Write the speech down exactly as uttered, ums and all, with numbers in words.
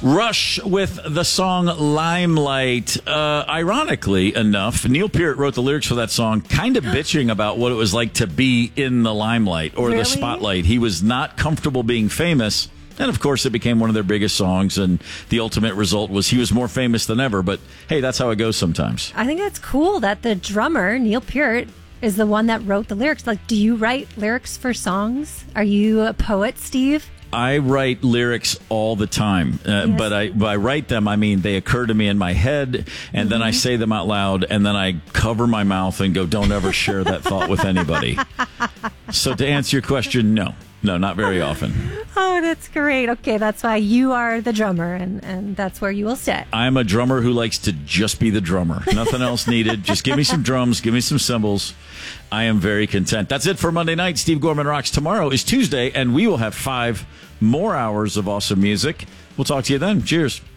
Rush with the song Limelight. Uh, ironically enough, Neil Peart wrote the lyrics for that song kind of bitching about what it was like to be in the limelight or Really? the spotlight. He was not comfortable being famous. And, of course, it became one of their biggest songs, and the ultimate result was he was more famous than ever. But, hey, that's how it goes sometimes. I think that's cool that the drummer, Neil Peart, is the one that wrote the lyrics. Like, do you write lyrics for songs? Are you a poet, Steve? I write lyrics all the time, uh, Yes. but I by write them, I mean they occur to me in my head, and Mm-hmm. then I say them out loud, and then I cover my mouth and go, don't ever share that thought with anybody. So to answer your question, no. No, not very often. Oh, that's great. Okay, that's why you are the drummer, and, and that's where you will stay. I'm a drummer who likes to just be the drummer. Nothing else needed. Just give me some drums, give me some cymbals. I am very content. That's it for Monday night. Steve Gorman Rocks. Tomorrow is Tuesday, and we will have five more hours of awesome music. We'll talk to you then. Cheers.